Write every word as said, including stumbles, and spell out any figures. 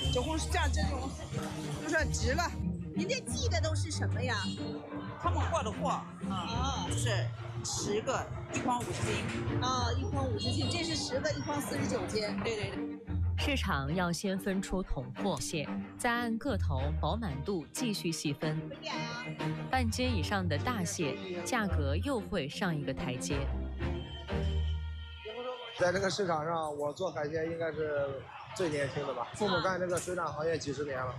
九红像这种就是值了。 您这寄的都是什么呀？ 他们货的货啊、哦，就是十个一筐五十斤。 哦，一筐五十斤，这是十个，一筐四十九斤。 对对对。 市场要先分出统货线，再按个头、饱满度继续细分。半斤以上的大蟹，价格又会上一个台阶。 在这个市场上，我做海鲜应该是最年轻的吧。父母干这个水产行业几十年了。